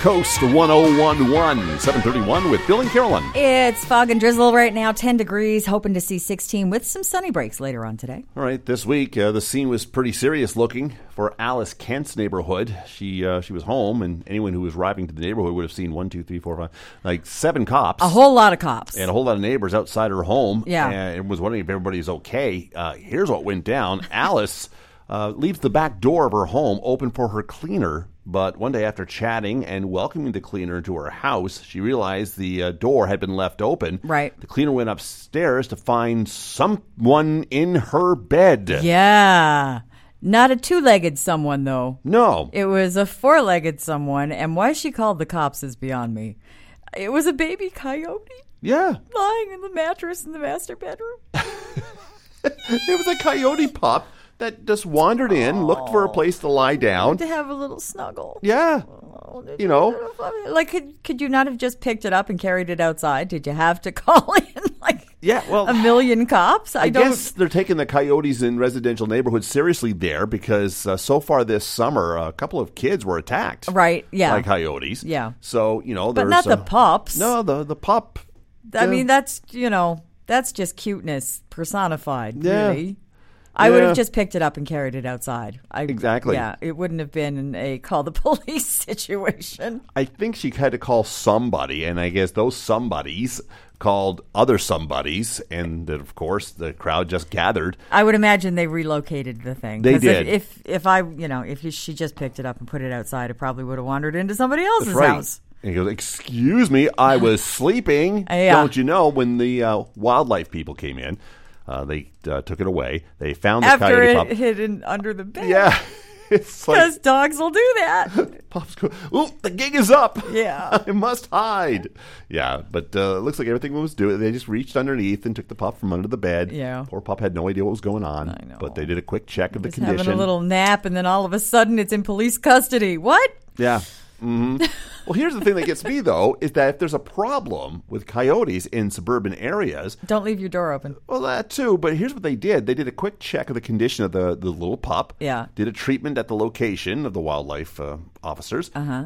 Coast 1011, 731 with Bill and Carolyn. It's fog and drizzle right now, 10 degrees, hoping to see 16 with some sunny breaks later on today. All right, this week the scene was pretty serious looking for Alice Kent's neighborhood. She was home, and anyone who was arriving to the neighborhood would have seen 7 cops. A whole lot of cops. And a whole lot of neighbors outside her home. Yeah. And was wondering if everybody's okay. Here's what went down. Alice leaves the back door of her home open for her cleaner. But one day after chatting and welcoming the cleaner into her house, she realized the door had been left open. Right. The cleaner went upstairs to find someone in her bed. Yeah. Not a two-legged someone, though. No. It was a four-legged someone, and why she called the cops is beyond me. It was a baby coyote. Yeah. Lying in the mattress in the master bedroom. It was a coyote pup that just wandered in, looked for a place to lie down. To have a little snuggle. Yeah. You know. Like, could you not have just picked it up and carried it outside? Did you have to call in, a million cops? I guess they're taking the coyotes in residential neighborhoods seriously there because so far this summer, a couple of kids were attacked. Right, yeah. By coyotes. Yeah. So, but there's... not the pups. No, the pup. I mean, that's just cuteness personified, Yeah. really. I would have just picked it up and carried it outside. Exactly. Yeah, it wouldn't have been a call the police situation. I think she had to call somebody, and I guess those somebodies called other somebodies, and of course the crowd just gathered. I would imagine they relocated the thing. They did. If she just picked it up and put it outside, it probably would have wandered into somebody else's house. And he goes, "Excuse me, I was sleeping." Yeah. Don't you know when the wildlife people came in? They took it away. They found the After coyote it pup. hidden under the bed. Yeah. It's like, because dogs will do that. Pups go, "Ooh, the gig is up. Yeah. I must hide." Yeah, but it looks like everything was doing. They just reached underneath and took the pup from under the bed. Yeah. Poor pup had no idea what was going on. I know. But they did a quick check of the Just condition. having a little nap, and then all of a sudden it's in police custody. What? Yeah. Mm-hmm. Well, here's the thing that gets me, though, is that if there's a problem with coyotes in suburban areas... Don't leave your door open. Well, that too, but here's what they did. They did a quick check of the condition of the little pup. Yeah. Did a treatment at the location of the wildlife officers. Uh-huh.